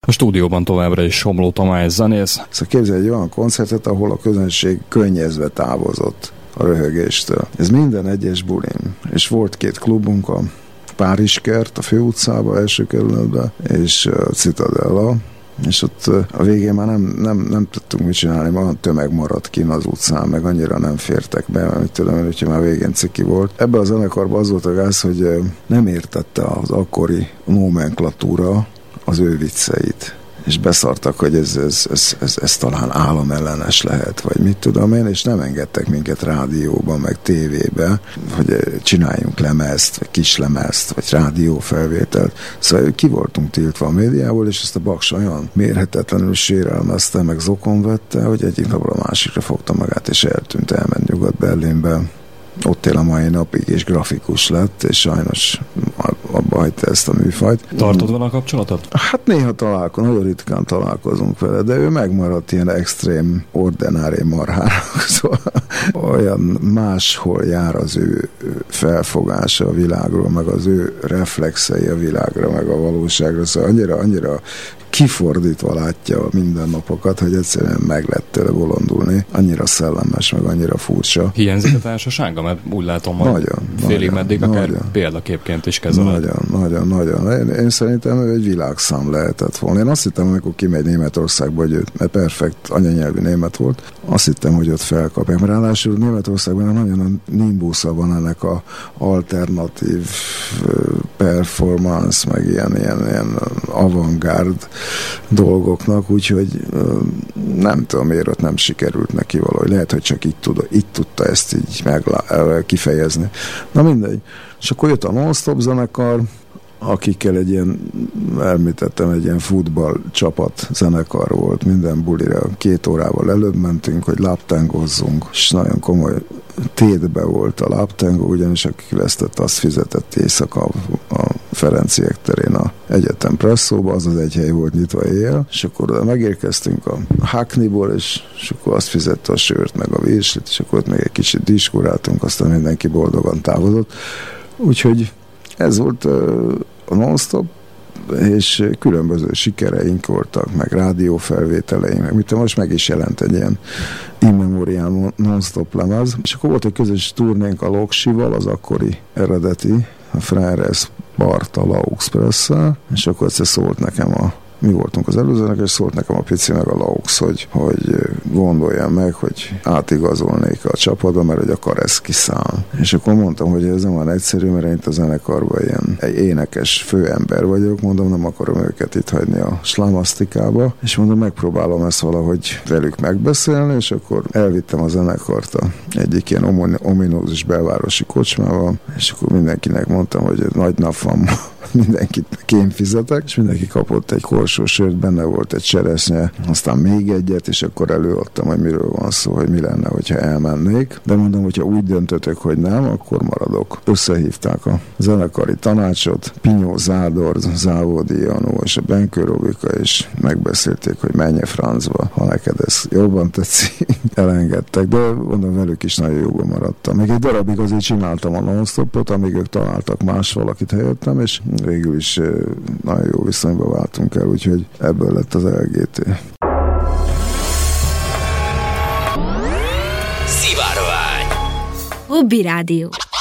A stúdióban továbbra is Somló Tamás zenész. Szóval képzelj egy olyan koncertet, ahol a közönség könnyezve távozott a röhögéstől. Ez minden egyes bulin. És volt 2 klubunk, a Párizskert a főutcában, első kerületben, és a Citadella, és ott a végén már nem tudtunk mit csinálni, mert olyan tömeg maradt kín az utcán, meg annyira nem fértek be, mert tudom, úgyhogy már végén ciki volt. Ebben a zenekarban az volt a gáz, hogy nem értette az akkori nomenklatúra az ő vicceit. És beszartak, hogy ez talán államellenes lehet, vagy mit tudom én, és nem engedtek minket rádióban, meg tévébe, hogy csináljunk lemezt, vagy kislemezt, vagy rádiófelvételt. Szóval ki voltunk tiltva a médiából, és ezt a Baks olyan mérhetetlenül sérelmezte, meg zokon vette, hogy egyik napról a másikra fogta magát, és eltűnt, elment Nyugat-Berlinbe. Ott él a mai napig, és grafikus lett, és sajnos abba hagyta ezt a műfajt. Tartod vele a kapcsolatot? Hát néha nagyon ritkán találkozunk vele, de ő megmaradt ilyen extrém, ordinári marhának, szóval olyan máshol jár az ő felfogása a világról, meg az ő reflexei a világra, meg a valóságra, szóval annyira kifordítva látja a mindennapokat, hogy egyszerűen meg lett tőle bolondulni. Annyira szellemes, meg annyira furcsa. Hiányzik a társasága? Mert úgy látom, hogy félig meddig akár példaképként is kezeled. Nagyon. Én szerintem ő egy világszám lehetett volna. Én azt hittem, amikor kimegy Németországba, hogy mert perfekt anyanyelvű német volt, azt hittem, hogy ott felkapják. Mert ráadásul Németországban nagyon a nimbusza van ennek a alternatív performance, meg ilyen avantgárd dolgoknak, úgyhogy nem tudom, miért ott nem sikerült neki valahogy. Lehet, hogy csak így tudta ezt így kifejezni. Na mindegy. És akkor jött a Non-Stop zenekar, akikkel elmítettem, egy ilyen futball csapat zenekar volt, minden bulira 2 órával előbb mentünk, hogy láptángozzunk, és nagyon komoly tétbe volt a láptángó, ugyanis aki vesztett, azt fizetett éjszaka a Ferenciek terén a egyetem presszóba, az egy hely volt nyitva éjjel, és akkor megérkeztünk a Hackneyból, és akkor azt fizette a sört, meg a virslit, és akkor ott még egy kicsit diskuráltunk, aztán mindenki boldogan távozott. Úgyhogy ez volt a Non-Stop, és különböző sikereink voltak, meg rádiófelvételeink, meg mit most meg is jelent egy ilyen In Memoriam Non-Stop lemez, és akkor volt egy közös turnénk a Loksival, az akkori eredeti, a Freires Barta Laux-Presszel, és akkor egyszer szólt nekem mi voltunk az előzőnek, és szólt nekem a Pici meg a Laux, hogy gondoljam meg, hogy átigazolnék a csapatba, mert hogy a Karesz kiszáll. És akkor mondtam, hogy ez nem olyan egyszerű, mert én itt a zenekarban egy énekes főember vagyok, mondom, nem akarom őket itt hagyni a slamasztikába, és mondom, megpróbálom ezt valahogy velük megbeszélni, és akkor elvittem a zenekart egyik ilyen ominózus belvárosi kocsmába, és akkor mindenkinek mondtam, hogy nagy nap van, mindenkit én fizetek, és mindenki kapott egy korsó sört, benne volt egy cseresznye, aztán még egyet, és akkor előadtam, hogy miről van szó, hogy mi lenne, hogyha elmennék. De mondom, hogyha úgy döntötök, hogy nem, akkor maradok. Összehívták a zenekari tanácsot, Pinyó Zádor, Závodi Janó és a Benkő Robika, és megbeszélték, hogy menj a francba, ha neked ez jobban tetszik. Elengedtek, de mondom, velük is nagyon jobban maradtam. Még egy darabig azért csináltam a Non-Stopot, amíg ők találtak más valakit helyettem, és végül is nagyon jó viszonyba váltunk el, úgyhogy ebből lett az LGT. Szivárvány. Hobby Rádió.